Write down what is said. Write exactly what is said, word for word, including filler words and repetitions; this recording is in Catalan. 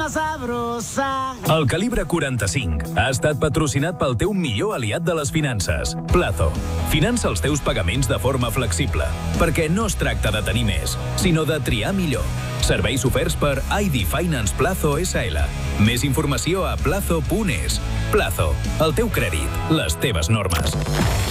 más sabrosa. El calibre quaranta-cinc ha estat patrocinat pel teu millor aliat de les finances, Plazo. Finança els teus pagaments de forma flexible, perquè no es tracta de tenir més, sinó de triar millor. Serveis oferts per I D Finance Plazo S L. Més informació a plazo punt es. Plazo, el teu crèdit, les teves normes.